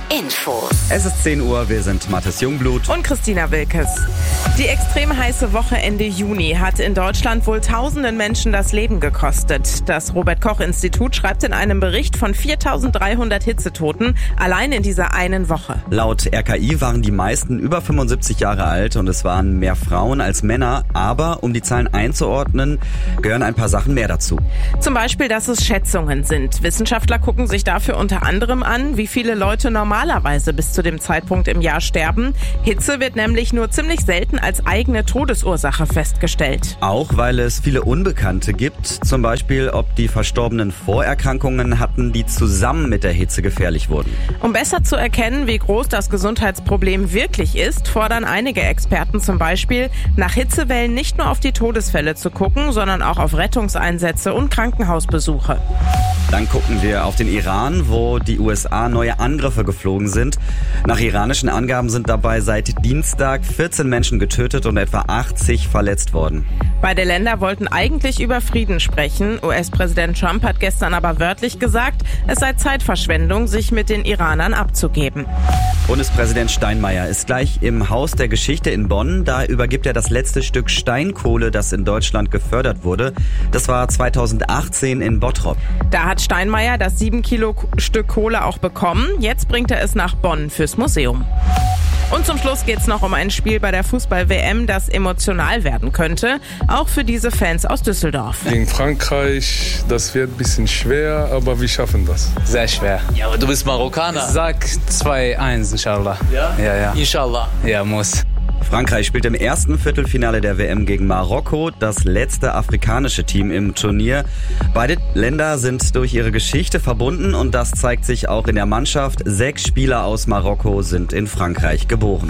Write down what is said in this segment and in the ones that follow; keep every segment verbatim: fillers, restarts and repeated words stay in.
Infos. Es ist zehn Uhr, wir sind Mathis Jungblut und Christina Wilkes. Die extrem heiße Woche Ende Juni hat in Deutschland wohl tausenden Menschen das Leben gekostet. Das Robert-Koch-Institut schreibt in einem Bericht von viertausenddreihundert Hitzetoten allein in dieser einen Woche. Laut R K I waren die meisten über fünfundsiebzig Jahre alt und es waren mehr Frauen als Männer. Aber um die Zahlen einzuordnen, gehören ein paar Sachen mehr dazu. Zum Beispiel, dass es Schätzungen sind. Wissenschaftler gucken sich dafür unter anderem an, wie viele Leute normalerweise bis zu dem Zeitpunkt im Jahr sterben. Hitze wird nämlich nur ziemlich selten als eigene Todesursache festgestellt. Auch weil es viele Unbekannte gibt, zum Beispiel ob die Verstorbenen Vorerkrankungen hatten, die zusammen mit der Hitze gefährlich wurden. Um besser zu erkennen, wie groß das Gesundheitsproblem wirklich ist, fordern einige Experten zum Beispiel, nach Hitzewellen nicht nur auf die Todesfälle zu gucken, sondern auch auf Rettungseinsätze und Krankenhausbesuche. Dann gucken wir auf den Iran, wo die U S A neue Angriffe geflogen sind. Nach iranischen Angaben sind dabei seit Dienstag vierzehn Menschen getötet und etwa achtzig verletzt worden. Beide Länder wollten eigentlich über Frieden sprechen. U S-Präsident Trump hat gestern aber wörtlich gesagt, es sei Zeitverschwendung, sich mit den Iranern abzugeben. Bundespräsident Steinmeier ist gleich im Haus der Geschichte in Bonn. Da übergibt er das letzte Stück Steinkohle, das in Deutschland gefördert wurde. Das war zweitausendachtzehn in Bottrop. Da hat Steinmeier das sieben Kilo Stück Kohle auch bekommen. Jetzt bringt er es nach Bonn fürs Museum. Und zum Schluss geht's noch um ein Spiel bei der Fußball-W M, das emotional werden könnte. Auch für diese Fans aus Düsseldorf. Gegen Frankreich, das wird ein bisschen schwer, aber wir schaffen das. Sehr schwer. Ja, aber du bist Marokkaner. Sag zwei eins, inshallah. Ja? Ja, ja. Inshallah. Ja, muss. Frankreich spielt im ersten Viertelfinale der W M gegen Marokko, das letzte afrikanische Team im Turnier. Beide Länder sind durch ihre Geschichte verbunden und das zeigt sich auch in der Mannschaft. Sechs Spieler aus Marokko sind in Frankreich geboren.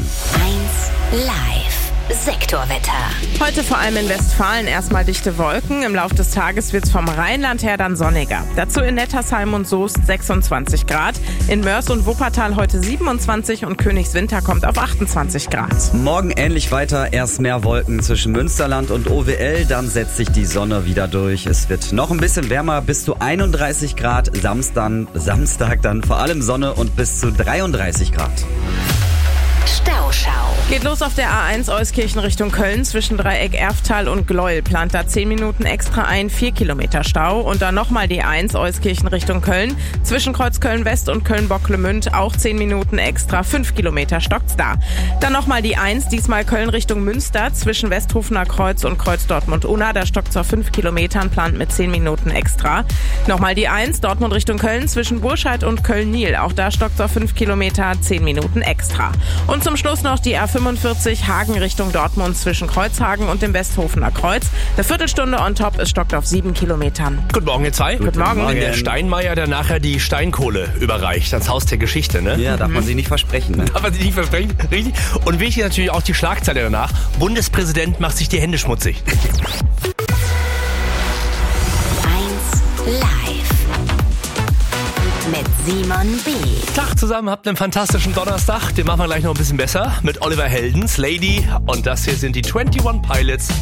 eins live. Sektorwetter. Heute vor allem in Westfalen erstmal dichte Wolken. Im Laufe des Tages wird's vom Rheinland her dann sonniger. Dazu in Nettersheim und Soest sechsundzwanzig Grad. In Mörs und Wuppertal heute siebenundzwanzig und Königswinter kommt auf achtundzwanzig Grad. Morgen ähnlich weiter. Erst mehr Wolken zwischen Münsterland und O W L. Dann setzt sich die Sonne wieder durch. Es wird noch ein bisschen wärmer, bis zu einunddreißig Grad. Samstag, Samstag dann vor allem Sonne und bis zu dreiunddreißig Grad. Stauschau. Geht los auf der A eins Euskirchen Richtung Köln zwischen Dreieck Erftal und Gleuel. Plant da zehn Minuten extra ein, vier Kilometer Stau. Und dann nochmal die eins Euskirchen Richtung Köln. Zwischen Kreuz Köln-West und Köln-Bocklemünd auch zehn Minuten extra, fünf Kilometer stockt's da. Dann nochmal die eins, diesmal Köln Richtung Münster. Zwischen Westhofener Kreuz und Kreuz Dortmund-Unna. Da stockt's auf fünf Kilometern, plant mit zehn Minuten extra. Nochmal die eins, Dortmund Richtung Köln zwischen Burscheid und Köln-Niel. Auch da stockt's auf fünf Kilometer, zehn Minuten extra. Und zum Schluss noch die A fünfundvierzig Hagen Richtung Dortmund zwischen Kreuzhagen und dem Westhofener Kreuz. Eine Viertelstunde on top, es stockt auf sieben Kilometern. Guten Morgen, ihr zwei. Guten Morgen. Wenn der Steinmeier, der nachher die Steinkohle überreicht, ans Haus der Geschichte, ne? Ja, darf man sich nicht versprechen, ne? Darf man sich nicht versprechen, richtig. Und wichtig natürlich auch die Schlagzeile danach. Bundespräsident macht sich die Hände schmutzig. eins live. Mit Simon B. Tag zusammen, habt einen fantastischen Donnerstag. Den machen wir gleich noch ein bisschen besser mit Oliver Heldens, Lady. Und das hier sind die einundzwanzig Pilots.